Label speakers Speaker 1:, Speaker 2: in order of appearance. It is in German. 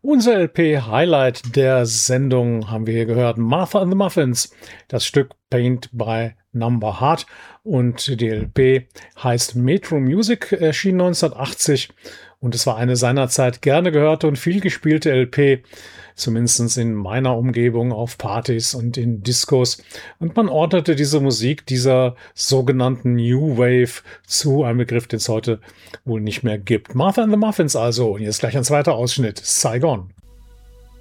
Speaker 1: Unser LP-Highlight der Sendung haben wir hier gehört. Martha and the Muffins, das Stück Paint by Number Heart, und die LP heißt Metro Music, erschien 1980, und es war eine seinerzeit gerne gehörte und viel gespielte LP, zumindest in meiner Umgebung auf Partys und in Discos. Und man ordnete diese Musik dieser sogenannten New Wave zu, ein Begriff, den es heute wohl nicht mehr gibt. Martha and the Muffins also. Und jetzt gleich ein zweiter Ausschnitt. Saigon.